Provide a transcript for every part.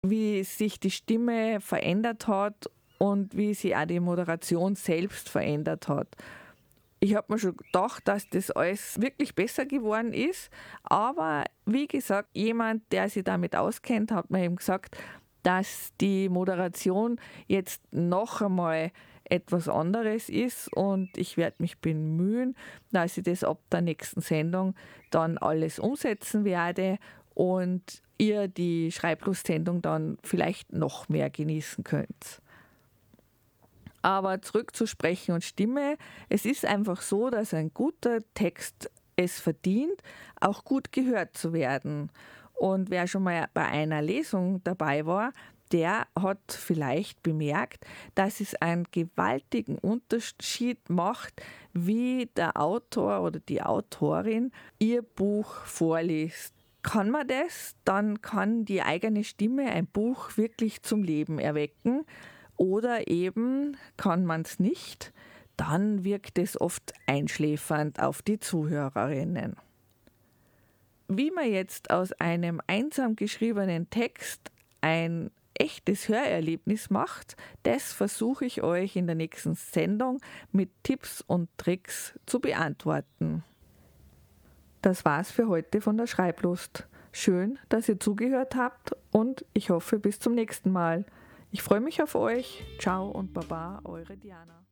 wie sich die Stimme verändert hat und wie sich auch die Moderation selbst verändert hat. Ich habe mir schon gedacht, dass das alles wirklich besser geworden ist, aber wie gesagt, jemand, der sich damit auskennt, hat mir eben gesagt, dass die Moderation jetzt noch einmal etwas anderes ist und ich werde mich bemühen, dass ich das ab der nächsten Sendung dann alles umsetzen werde und ihr die Schreiblust-Sendung dann vielleicht noch mehr genießen könnt. Aber zurück zu Sprechen und Stimme. Es ist einfach so, dass ein guter Text es verdient, auch gut gehört zu werden. Und wer schon mal bei einer Lesung dabei war, der hat vielleicht bemerkt, dass es einen gewaltigen Unterschied macht, wie der Autor oder die Autorin ihr Buch vorliest. Kann man das, dann kann die eigene Stimme ein Buch wirklich zum Leben erwecken. Oder eben kann man es nicht, dann wirkt es oft einschläfernd auf die Zuhörerinnen. Wie man jetzt aus einem einsam geschriebenen Text ein echtes Hörerlebnis macht, das versuche ich euch in der nächsten Sendung mit Tipps und Tricks zu beantworten. Das war's für heute von der Schreiblust. Schön, dass ihr zugehört habt und ich hoffe bis zum nächsten Mal. Ich freue mich auf euch. Ciao und Baba, eure Diana.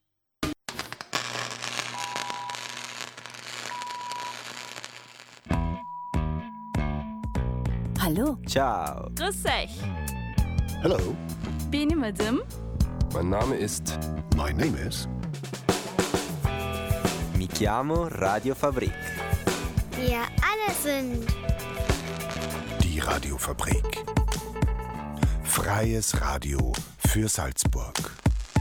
Hallo. Ciao. Grüß euch. Hello. Bin ich Madame? Mein Name ist... My name is... Mi chiamo Radio Fabrik. Wir alle sind... Die Radiofabrik. Freies Radio für Salzburg.